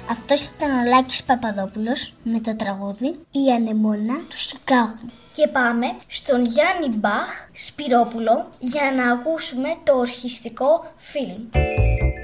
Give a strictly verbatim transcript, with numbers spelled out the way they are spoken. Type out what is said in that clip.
Αυτός ήταν ο Λάκης Παπαδόπουλος με το τραγούδι «Η Ανεμόνα του Σικάγου». Και πάμε στον Γιάννη Μπαχ Σπυρόπουλο για να ακούσουμε το ορχιστικό φιλμ.